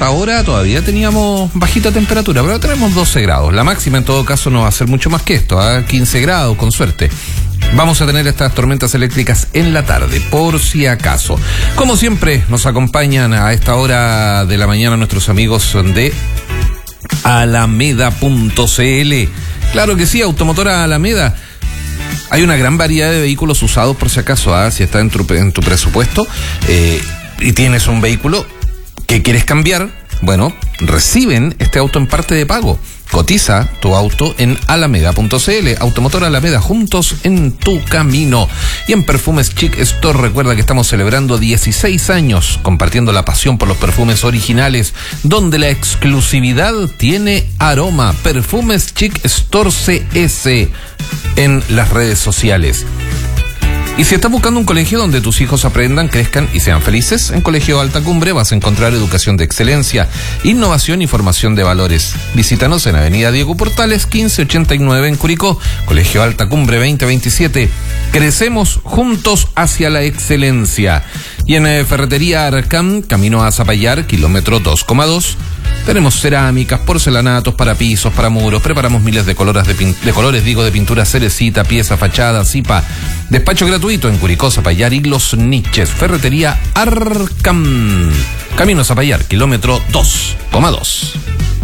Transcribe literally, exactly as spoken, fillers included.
esta hora todavía teníamos bajita temperatura, pero tenemos doce grados. La máxima en todo caso no va a ser mucho más que esto, ¿eh? quince grados con suerte. Vamos a tener estas tormentas eléctricas en la tarde, por si acaso. Como siempre, nos acompañan a esta hora de la mañana nuestros amigos de Alameda punto c l. Claro que sí, Automotora Alameda. Hay una gran variedad de vehículos usados, por si acaso, ¿eh? si está en tu, en tu presupuesto eh, y tienes un vehículo que quieres cambiar, bueno, reciben este auto en parte de pago. Cotiza tu auto en Alameda punto c l. Automotora Alameda, juntos en tu camino. Y en Perfumes Chic Store, recuerda que estamos celebrando dieciséis años compartiendo la pasión por los perfumes originales, donde la exclusividad tiene aroma. Perfumes Chic Store C S en las redes sociales. Y si estás buscando un colegio donde tus hijos aprendan, crezcan y sean felices, en Colegio Alta Cumbre vas a encontrar educación de excelencia, innovación y formación de valores. Visítanos en Avenida Diego Portales, quince ochenta y nueve en Curicó. Colegio Alta Cumbre veinte veintisiete. Crecemos juntos hacia la excelencia. Y en eh, Ferretería Arcam, camino a Zapallar, kilómetro dos coma dos. Tenemos cerámicas, porcelanatos para pisos, para muros. Preparamos miles de colores, de, pin- de colores, digo, de pintura cerecita, pieza, fachada, zipa. Despacho gratuito en Curicó, Zapallar y Los Niches. Ferretería Arcam. Camino a Zapallar, kilómetro dos coma dos.